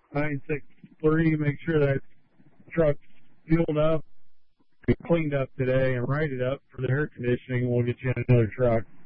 963. Make sure that truck's fueled up and cleaned up today and righted up for the air conditioning. We'll get you another truck.